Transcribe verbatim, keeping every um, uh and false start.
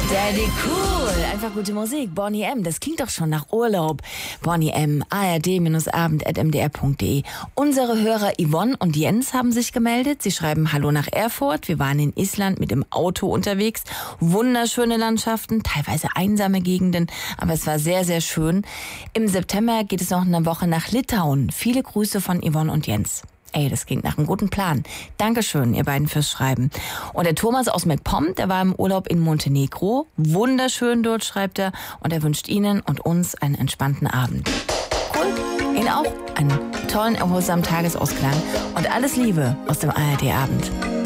Daddy cool, einfach gute Musik. Bonnie M, das klingt doch schon nach Urlaub. Bonnie M, A R D Abend at m d r punkt d e. Unsere Hörer Yvonne und Jens haben sich gemeldet. Sie schreiben Hallo nach Erfurt. Wir waren in Island mit dem Auto unterwegs. Wunderschöne Landschaften, teilweise einsame Gegenden, aber es war sehr, sehr schön. Im September geht es noch eine Woche nach Litauen. Viele Grüße von Yvonne und Jens. Ey, das klingt nach einem guten Plan. Dankeschön, ihr beiden, fürs Schreiben. Und der Thomas aus MacPom, der war im Urlaub in Montenegro. Wunderschön dort, schreibt er. Und er wünscht Ihnen und uns einen entspannten Abend. Cool. Ihnen auch einen tollen, erholsamen Tagesausklang. Und alles Liebe aus dem A R D Abend.